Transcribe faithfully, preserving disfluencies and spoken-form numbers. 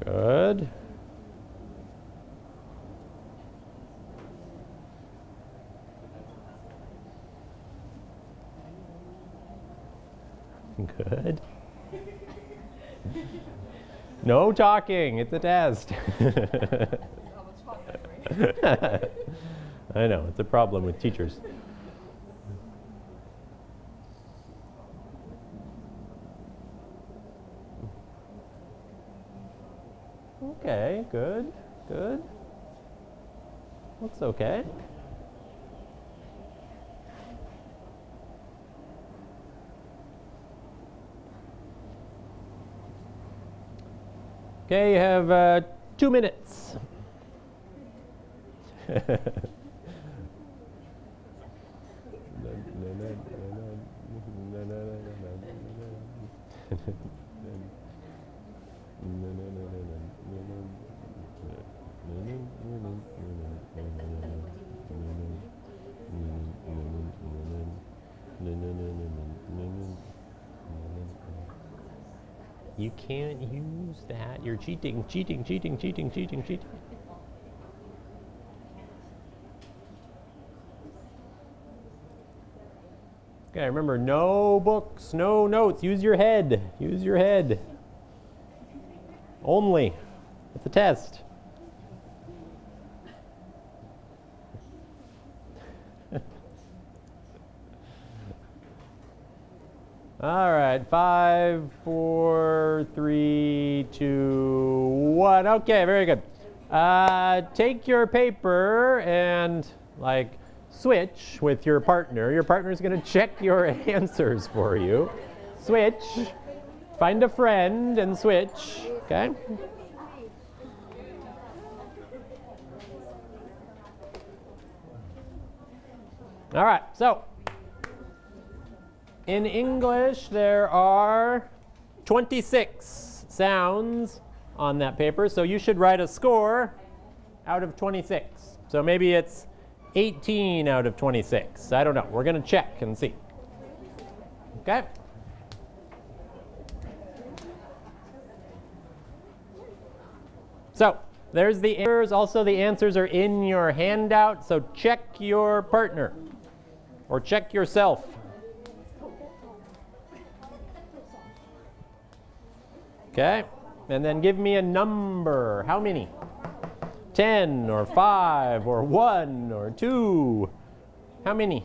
Good. Good. No talking. It's a test. I know. It's a problem with teachers. Okay. Good. Good. Looks okay. Okay, you have uh, two minutes. You can't use that. You're cheating, cheating, cheating, cheating, cheating, cheating. Okay, remember, no books, no notes. Use your head. Use your head. Only. It's a test. All right, five, four, three, two, one. Okay, very good. Uh, take your paper and like switch with your partner. Your partner is going to check your answers for you. Switch. Find a friend and switch. Okay. All right, so in English, there are twenty-six sounds on that paper, so you should write a score out of twenty-six. So maybe it's eighteen out of twenty-six. I don't know. We're going to check and see. Okay? So there's the answers. Also, the answers are in your handout, so check your partner or check yourself. Okay, and then give me a number. How many? ten or five or one or two. How many?